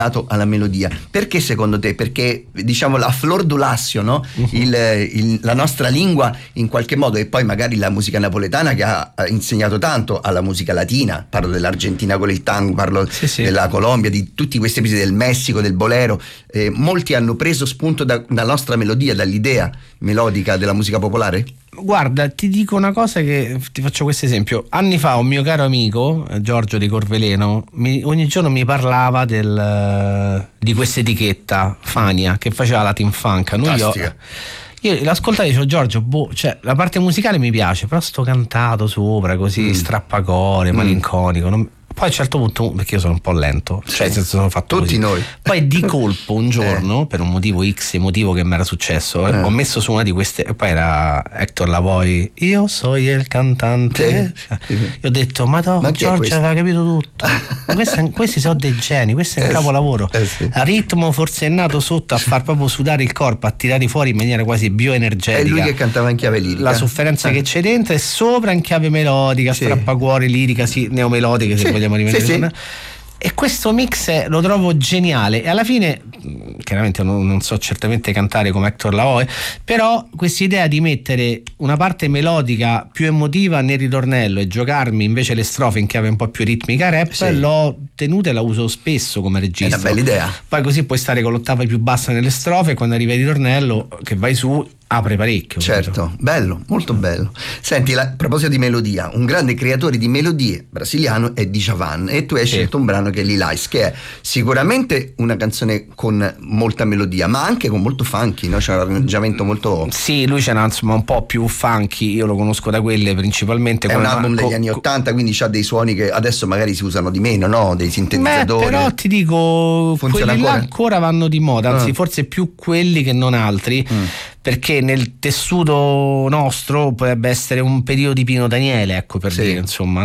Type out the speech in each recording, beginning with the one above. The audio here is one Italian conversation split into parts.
alla melodia. Perché secondo te? Perché diciamo la flor d'Ulassio, no? La nostra lingua in qualche modo, e poi magari la musica napoletana che ha insegnato tanto alla musica latina, parlo dell'Argentina con il tango, parlo della Colombia, di tutti questi paesi, del Messico, del bolero, molti hanno preso spunto dalla nostra melodia, dall'idea melodica della musica popolare? Guarda, ti dico una cosa, che ti faccio questo esempio. Anni fa un mio caro amico, Giorgio di Corveleno, ogni giorno mi parlava di questa etichetta Fania che faceva Latin Funk. Io l'ascoltavo e dicevo: Giorgio, cioè, la parte musicale mi piace, però sto cantato sopra così strappacore, malinconico, poi a un certo punto, perché io sono un po' lento, cioè nel senso, sono fatto tutti così. Noi. Poi di colpo un giorno, per un motivo X emotivo che mi era successo, ho messo su una di queste, e poi era Hector Lavoe, io soy il cantante. Io ho detto: ma Giorgio aveva capito tutto. Questi sono dei geni, questo è un capolavoro. A ritmo forsennato sotto, a far proprio sudare il corpo, a tirare fuori in maniera quasi bioenergetica. È lui che cantava in chiave lirica, la sofferenza che c'è dentro, e sopra in chiave melodica, strappacuore, lirica, neomelodica, se vogliamo rimanere. E questo mix lo trovo geniale, e alla fine chiaramente non so certamente cantare come Hector Lavoe, però questa idea di mettere una parte melodica più emotiva nel ritornello e giocarmi invece le strofe in chiave un po' più ritmica rap, l'ho tenuta e la uso spesso come registro. È una bella idea. Poi così puoi stare con l'ottava più bassa nelle strofe, e quando arriva il ritornello che vai su apre parecchio. Certo, bello, molto bello. Senti, a proposito di melodia, un grande creatore di melodie brasiliano è Djavan, e tu hai scelto un brano che è Lilás, che è sicuramente una canzone con molta melodia, ma anche con molto funky, no? C'è un arrangiamento molto... Sì, lui c'era insomma un po' più funky, io lo conosco da quelle principalmente. È un album degli anni 80, quindi c'ha dei suoni che adesso magari si usano di meno, no? Dei sintetizzatori. Però ti dico, funziona quelli là ancora vanno di moda, anzi forse più quelli che non altri. Perché nel tessuto nostro potrebbe essere un periodo di Pino Daniele, ecco, per dire, insomma,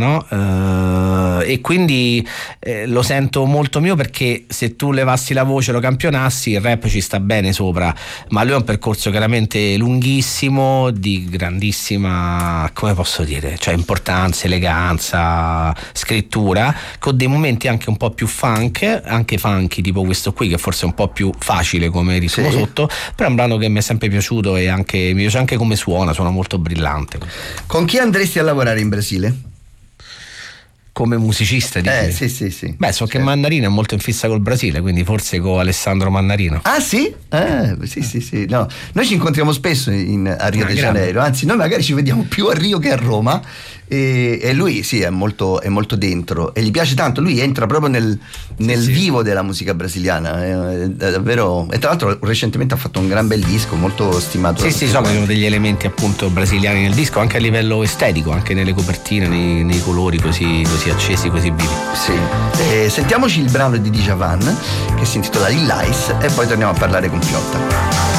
no? E quindi lo sento molto mio, perché se tu levassi la voce, lo campionassi, il rap ci sta bene sopra, ma lui ha un percorso chiaramente lunghissimo, di grandissima, come posso dire, cioè importanza, eleganza, scrittura, con dei momenti anche un po' più funk, anche funky, tipo questo qui, che forse è un po' più facile come ritmo sotto, però è un brano che mi è sempre piaciuto, e anche mi piace anche come suona molto brillante. Con chi andresti a lavorare in Brasile? Come musicista, dici? Sì. Beh, so che Mannarino è molto in fissa col Brasile, quindi forse con Alessandro Mannarino. Ah sì? Sì. No, noi ci incontriamo spesso a Rio de Janeiro, anzi noi magari ci vediamo più a Rio che a Roma, e lui è molto dentro, e gli piace tanto. Lui entra proprio nel vivo della musica brasiliana, è davvero. E tra l'altro recentemente ha fatto un gran bel disco, molto stimato. Sì, so che sono degli elementi appunto brasiliani nel disco, anche a livello estetico, anche nelle copertine, nei colori così accesi, così vivi. Sentiamoci il brano di Djavan che si intitola Lilás, e poi torniamo a parlare con Piotta.